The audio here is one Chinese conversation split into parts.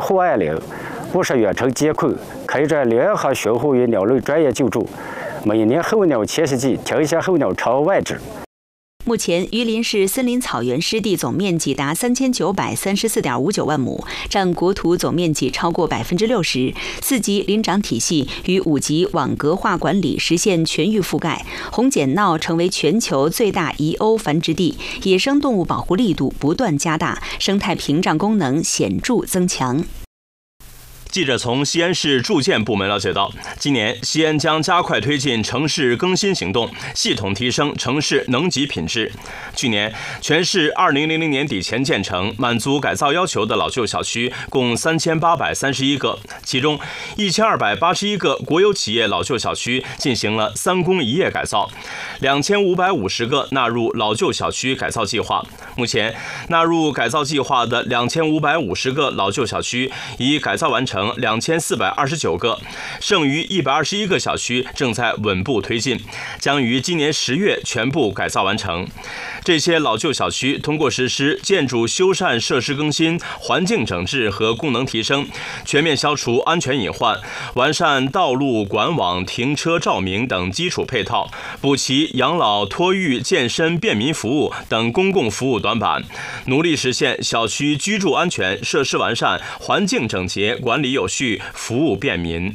户外流，不是远程监控，开展联合巡护与鸟类专业救助，每年候鸟迁徙季停下候鸟超万只。 目前，榆林市森林草原湿地总面积达3934.59万亩，占国土总面积超过60%。4级林长体系与5级网格化管理实现全域覆盖，红剪蓼成为全球最大遗鸥繁殖地，野生动物保护力度不断加大，生态屏障功能显著增强。 记者从西安市住建部门了解到，今年西安将加快推进城市更新行动，系统提升城市能级品质。去年，全市2000年底前建成、满足改造要求的老旧小区共3831个，其中1281个国有企业老旧小区进行了3公1业改造，2550个纳入老旧小区改造计划。目前，纳入改造计划的2550个老旧小区已改造完成2429个，剩余121个小区正在稳步推进，将于今年10月全部改造完成。这些老旧小区通过实施建筑修缮设施更新、环境整治和功能提升，全面消除安全隐患，完善道路管网、停车照明等基础配套，补齐养老、托育、健身、便民服务等公共服务短板，努力实现小区居住安全、设施完善、环境整洁、管理有序、服务便民。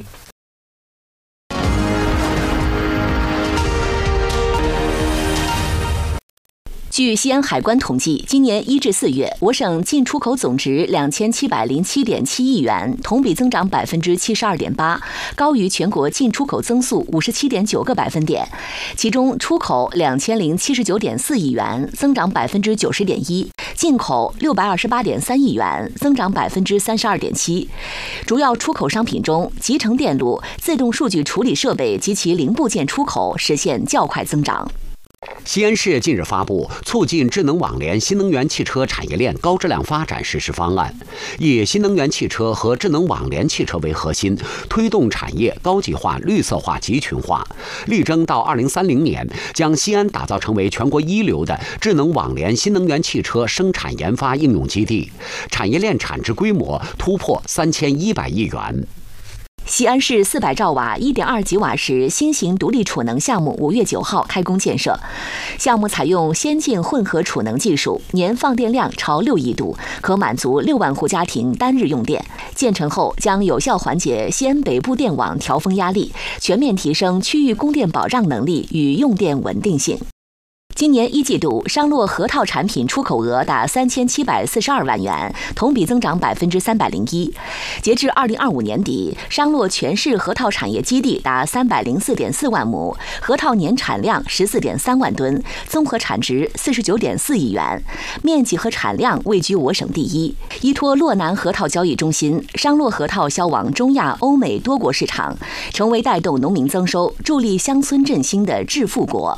据西安海关统计，今年1至4月，我省进出口总值2707.7亿元，同比增长72.8%，高于全国进出口增速57.9个百分点。其中，出口2079.4亿元，增长90.1%；进口628.3亿元，增长32.7%。主要出口商品中，集成电路、自动数据处理设备及其零部件出口实现较快增长。 西安市近日发布促进智能网联新能源汽车产业链高质量发展实施方案，以新能源汽车和智能网联汽车为核心，推动产业高级化、绿色化、集群化，力争到2030年将西安打造成为全国一流的智能网联新能源汽车生产研发应用基地，产业链产值规模突破3100亿元。 西安市400兆瓦1.2吉瓦时新型独立储能项目5月9号开工建设。项目采用先进混合储能技术，年放电量超6亿度，可满足6万户家庭单日用电。建成后将有效缓解西安北部电网调峰压力，全面提升区域供电保障能力与用电稳定性。今年1季度，商洛核桃产品出口额达3742万元，同比增长301%。截至2025年底，商洛全市核桃产业基地达304.4万亩，核桃年产量14.3万吨，综合产值49.4亿元，面积和产量位居我省第一。依托洛南核桃交易中心，商洛核桃销往中亚、欧美多国市场，成为带动农民增收、助力乡村振兴的致富国。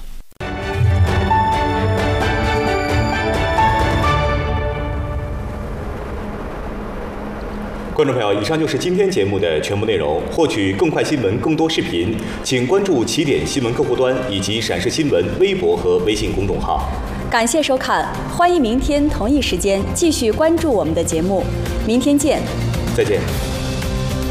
观众朋友，以上就是今天节目的全部内容。获取更快新闻、更多视频，请关注起点新闻客户端以及闪示新闻微博和微信公众号。 感谢收看，欢迎明天同一时间继续关注我们的节目。明天见， 再见。